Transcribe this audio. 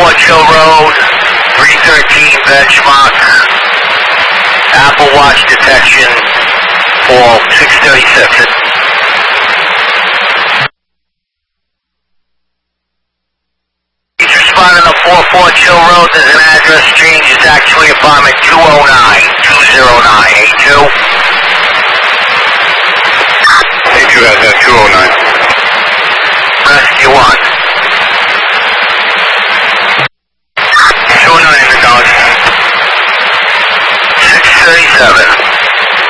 Forge Hill Road, 313 benchmark, Apple Watch detection, fall 636. Each responding to 4 Forge Hill Road, there's an address change, it's actually apartment 209, 209, 82? 82 has that 209.